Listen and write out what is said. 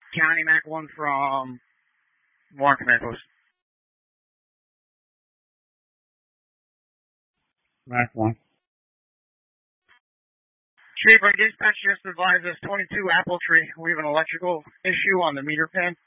County Mac 1 from Warren Command Post. Mac 1. Chief, our dispatch just advised us 22 Apple Tree. We have an electrical issue on the meter pan.